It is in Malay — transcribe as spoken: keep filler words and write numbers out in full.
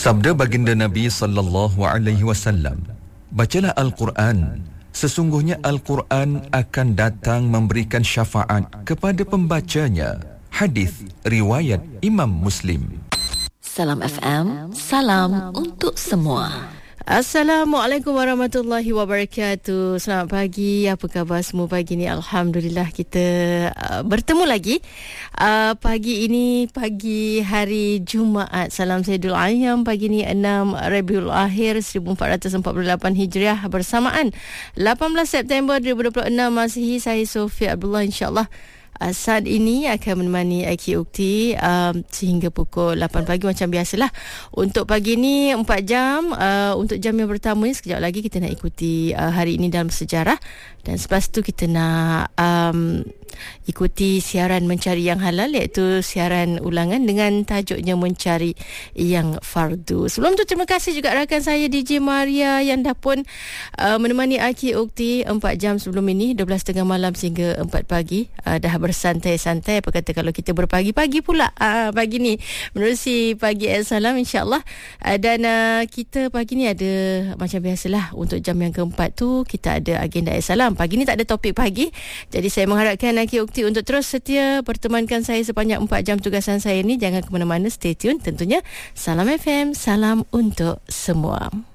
Sabda baginda Nabi sallallahu alaihi wasallam, bacalah Al-Quran. Sesungguhnya Al-Quran akan datang memberikan syafaat kepada pembacanya. Hadis riwayat Imam Muslim. Salam F M, salam untuk semua. Assalamualaikum warahmatullahi wabarakatuh. Selamat pagi. Apa khabar semua pagi ni? Alhamdulillah kita uh, bertemu lagi uh, pagi ini, pagi hari Jumaat. Salam Sayyidul Ayyam. Pagi ni enam Rabiul Akhir seribu empat ratus empat puluh lapan Hijriah bersamaan lapan belas September dua ribu dua puluh enam Masihi. Saya Sofia Abdullah, insya-Allah Uh, saat ini akan menemani Aki Ukti um, sehingga pukul lapan pagi macam biasalah. Untuk pagi ni empat jam. Uh, untuk jam yang pertama ni sekejap lagi kita nak ikuti uh, hari ini dalam sejarah. Dan selepas tu kita nak um, ikuti siaran Mencari Yang Halal, iaitu siaran ulangan dengan tajuknya Mencari Yang Fardu. Sebelum tu terima kasih juga rakan saya D J Maria yang dah pun uh, menemani Aki Ukti empat jam sebelum ini, dua belas tiga puluh malam sehingga empat pagi. Uh, dah bersantai-santai, apa kata kalau kita berpagi-pagi pula uh, pagi ni menerusi Pagi El Salam, insyaAllah. Uh, dan uh, kita pagi ni ada macam biasalah, untuk jam yang keempat tu kita ada agenda El Salam. Pagi ni tak ada topik pagi, jadi saya mengharapkan Aki Ukti untuk terus setia pertemankan saya sepanjang empat jam tugasan saya ni. Jangan ke mana-mana, stay tune tentunya. Salam F M, salam untuk semua.